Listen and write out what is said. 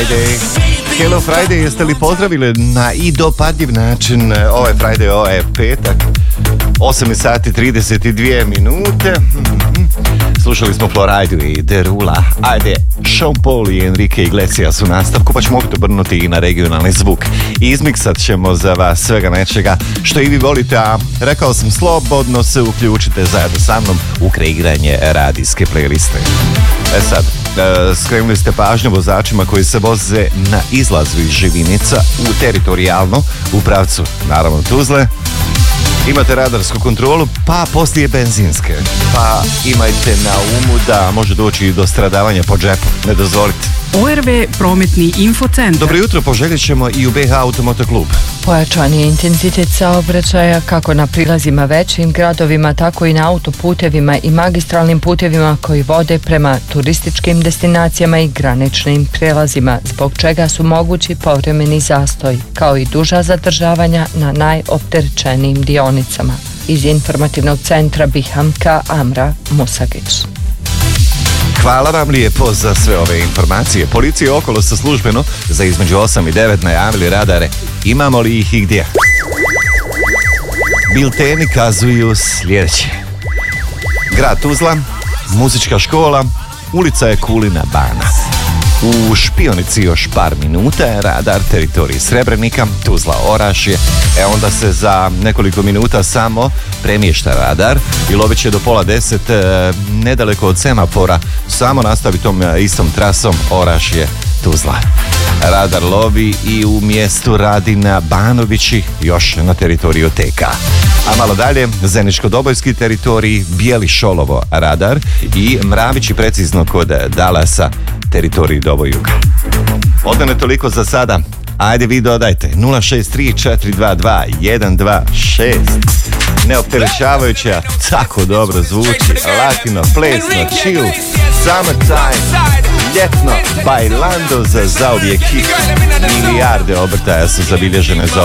Hello Friday, jeste li pozdravili na i dopadljiv način? Ovo je Friday, ovo je petak, 8 sati 32 minute. Slušali smo Floridu i Derula. Ajde, Sean Paul i Enrique Iglesias u nastavku, pa ćemo opet obrnuti i na regionalni zvuk. I izmiksat ćemo za vas svega nečega što i vi volite, a rekao sam, slobodno se uključite zajedno sa mnom u kreiranje radijske playliste. Sad, skrenuli ste pažnju vozačima koji se voze na izlazu iz Živinica u teritorijalno, u pravcu, naravno, Tuzle. Imate radarsku kontrolu, pa poslije benzinske. Pa imajte na umu da može doći i do stradavanja po džepu. Ne dozvolite. ORV prometni infocentar. Dobro jutro, poželit ćemo i u BH Automoto Klub. Pojačan je intenzitet saobraćaja kako na prilazima većim gradovima, tako i na autoputevima i magistralnim putevima koji vode prema turističkim destinacijama i graničnim prijelazima, zbog čega su mogući povremeni zastoj, kao i duža zadržavanja na najopterećenijim dionicama. Iz informativnog centra Bihamka, Amra Musagić. Hvala vam lijepo za sve ove informacije. Policija okolo sa službeno za između 8 i 9 najavili radare. Imamo li ih i gdje? Bilteni kazuju sljedeće. Grad Tuzla, muzička škola, ulica je Kulina Bana. U Špionici još par minuta, radar teritoriji Srebrenika, Tuzla Orašje, onda se za nekoliko minuta samo premješta radar i lovit će do 9:30 nedaleko od semafora, samo nastavi tom istom trasom Orašje Tuzla. Radar lovi i u mjestu Radina Banovići, još na teritoriju TK. A malo dalje, Zeničko-Dobojski teritorij, Bijeli Šolovo radar i Mravići precizno kod Dalasa, teritorij Dobojug. Od mene toliko za sada. Ajde vi dodajte 063-422-126. Neopterećavajuća, tako dobro zvuči, latino, plesno, chill, summertime, ljetno, bailando za zauvijek hit. Milijarde obrtaja su zabilježene za